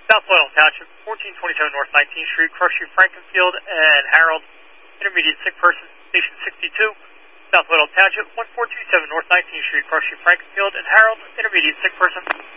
South Loyal Township, 1427 North 19th Street, Crush Street, Frankenfield, and Harold, intermediate sick person, station 62. South Loyal Township, 1427 North 19th Street, Crush Street, Frankenfield, and Harold, intermediate sick person.